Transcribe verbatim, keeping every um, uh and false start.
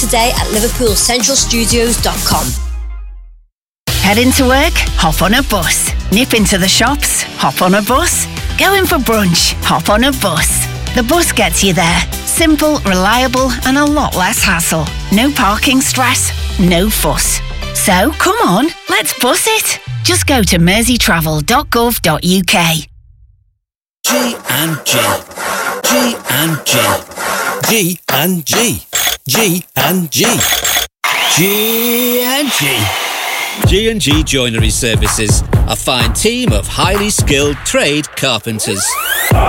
today at liverpool central studios dot com. Head into work? Hop on a bus. Nip into the shops? Hop on a bus. Go in for brunch? Hop on a bus. The bus gets you there. Simple, reliable, and a lot less hassle. No parking stress, no fuss. So, come on, let's bus it. Just go to mersey travel dot gov dot u k. G and G. G and G. G and G. G and G. G and G. G and G Joinery Services, a fine team of highly skilled trade carpenters.